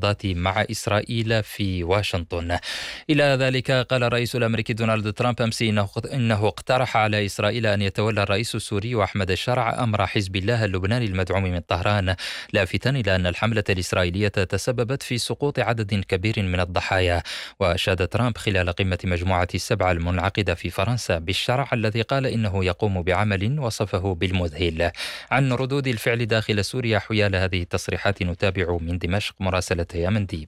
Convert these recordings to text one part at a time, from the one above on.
المفاوضات مع إسرائيل في واشنطن. إلى ذلك قال الرئيس الأمريكي دونالد ترامب أمس إنه اقترح على إسرائيل أن يتولى الرئيس السوري أحمد الشرع أمر حزب الله اللبناني المدعوم من طهران، لافتا إلى أن الحملة الإسرائيلية تسببت في سقوط عدد كبير من الضحايا. وأشاد ترامب خلال قمة مجموعة السبعة المنعقدة في فرنسا بالشرع الذي قال إنه يقوم بعمل وصفه بالمذهل. عن ردود الفعل داخل سوريا حيال هذه التصريحات نتابع من دمشق مراسلة يمن ديب.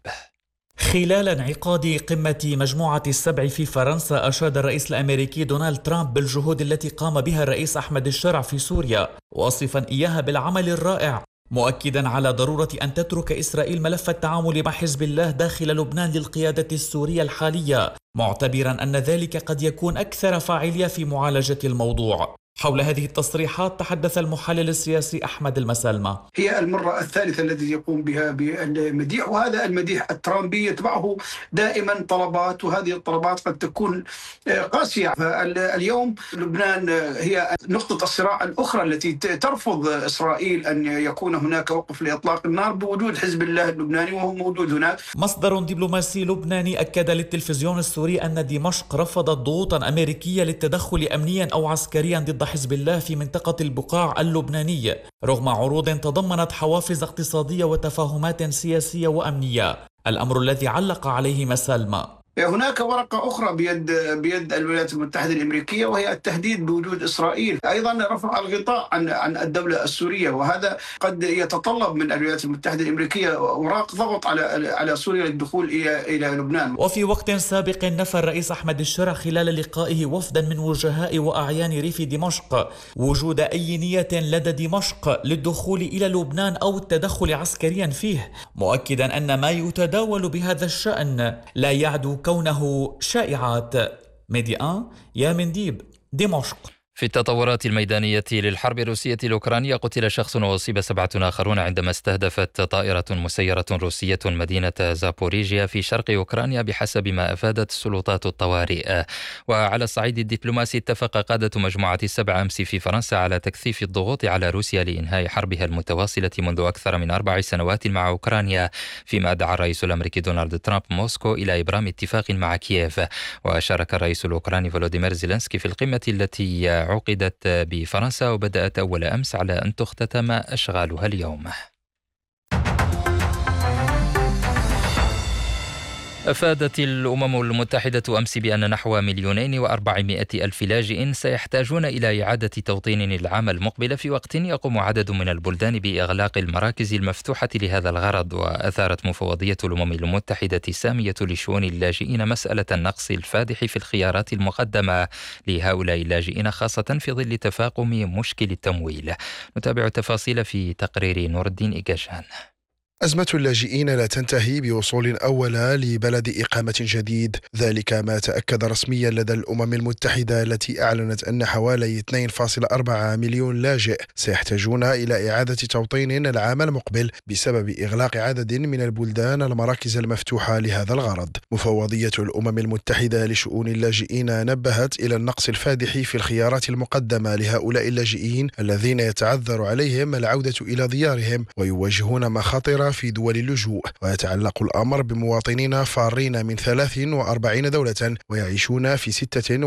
خلال انعقاد قمة مجموعة السبع في فرنسا، أشاد الرئيس الأمريكي دونالد ترامب بالجهود التي قام بها الرئيس أحمد الشرع في سوريا، واصفا إياها بالعمل الرائع، مؤكدا على ضرورة أن تترك إسرائيل ملف التعامل مع حزب الله داخل لبنان للقيادة السورية الحالية، معتبرا أن ذلك قد يكون أكثر فاعلية في معالجة الموضوع. حول هذه التصريحات تحدث المحلل السياسي أحمد المسالمة. هي المرة الثالثة التي يقوم بها بالمديح، وهذا المديح الترامبي يتبعه دائما طلبات، وهذه الطلبات قد تكون قاسية. اليوم لبنان هي نقطة الصراع الأخرى التي ترفض إسرائيل أن يكون هناك وقف لإطلاق النار بوجود حزب الله اللبناني وهو موجود هناك. مصدر دبلوماسي لبناني أكد للتلفزيون السوري أن دمشق رفضت ضغوطا أمريكية للتدخل أمنيا أو عسكريا ضد حزب الله في منطقة البقاع اللبنانية، رغم عروض تضمنت حوافز اقتصادية وتفاهمات سياسية وأمنية، الأمر الذي علق عليه مسالمة. هناك ورقة أخرى بيد الولايات المتحدة الأمريكية، وهي التهديد بوجود إسرائيل، أيضا رفع الغطاء عن الدولة السورية، وهذا قد يتطلب من الولايات المتحدة الأمريكية وراق ضغط على سوريا للدخول إلى لبنان. وفي وقت سابق نفى الرئيس أحمد الشرع خلال لقائه وفدا من وجهاء وأعيان ريف دمشق وجود أي نية لدى دمشق للدخول إلى لبنان أو التدخل عسكريا فيه، مؤكدا أن ما يتداول بهذا الشأن لا يعدو كونه شائعات. ميديا يمن ديب، دمشق. في التطورات الميدانية للحرب الروسية الأوكرانية قتل شخص وأصيب 7 آخرون عندما استهدفت طائرة مسيرة روسية مدينة زابوريجيا في شرق أوكرانيا بحسب ما أفادت سلطات الطوارئ. وعلى الصعيد الدبلوماسي اتفق قادة مجموعة السبع أمس في فرنسا على تكثيف الضغوط على روسيا لإنهاء حربها المتواصلة منذ أكثر من 4 سنوات مع أوكرانيا، فيما دعا الرئيس الأمريكي دونالد ترامب موسكو إلى إبرام اتفاق مع كييف. وشارك الرئيس الأوكراني فولوديمير زيلينسكي في القمة التي عقدت بفرنسا وبدأت أول أمس على أن تختتم أشغالها اليوم. أفادت الأمم المتحدة أمس بأن نحو 2,400,000 لاجئ سيحتاجون إلى إعادة توطين العام المقبل، في وقت يقوم عدد من البلدان بإغلاق المراكز المفتوحة لهذا الغرض. وأثارت مفوضية الأمم المتحدة السامية لشؤون اللاجئين مسألة النقص الفادح في الخيارات المقدمة لهؤلاء اللاجئين، خاصة في ظل تفاقم مشكل التمويل. نتابع التفاصيل في تقرير نور الدين إيجاجان. أزمة اللاجئين لا تنتهي بوصول أول لبلد إقامة جديد، ذلك ما تأكد رسميا لدى الأمم المتحدة التي أعلنت أن حوالي 2.4 مليون لاجئ سيحتاجون إلى إعادة توطين العام المقبل بسبب إغلاق عدد من البلدان المراكز المفتوحة لهذا الغرض. مفوضية الأمم المتحدة لشؤون اللاجئين نبهت إلى النقص الفادح في الخيارات المقدمة لهؤلاء اللاجئين الذين يتعذر عليهم العودة إلى ديارهم ويواجهون مخاطر في دول اللجوء. ويتعلق الأمر بمواطنين فارين من 43 دولة ويعيشون في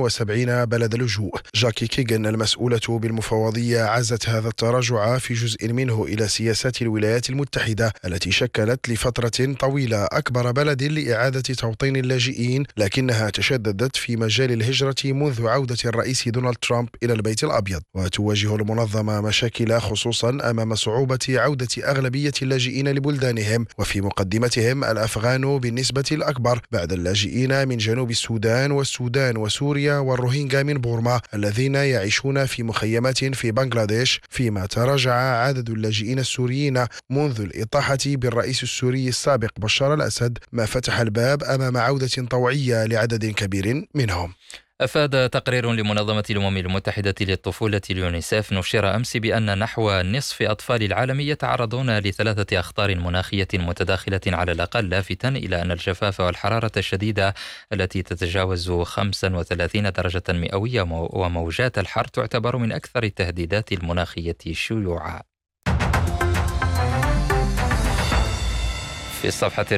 76 بلد لجوء. جاكي كيغن المسؤولة بالمفوضية عزت هذا التراجع في جزء منه إلى سياسات الولايات المتحدة التي شكلت لفترة طويلة أكبر بلد لإعادة توطين اللاجئين، لكنها تشددت في مجال الهجرة منذ عودة الرئيس دونالد ترامب إلى البيت الأبيض. وتواجه المنظمة مشاكل خصوصا أمام صعوبة عودة أغلبية اللاجئين لبلدانهم، وفي مقدمتهم الأفغان بالنسبة الأكبر بعد اللاجئين من جنوب السودان والسودان وسوريا والروهينجا من بورما الذين يعيشون في مخيمات في بنغلاديش، فيما تراجع عدد اللاجئين السوريين منذ الإطاحة بالرئيس السوري السابق بشار الأسد، ما فتح الباب أمام عودة طوعية لعدد كبير منهم. أفاد تقرير لمنظمة الأمم المتحدة للطفولة اليونيسيف نشر أمس بأن نحو نصف أطفال العالم يتعرضون ل3 أخطار مناخية متداخلة على الأقل، لافتا إلى أن الجفاف والحرارة الشديدة التي تتجاوز 35 درجة مئوية وموجات الحر تعتبر من أكثر التهديدات المناخية شيوعا. في الصفحة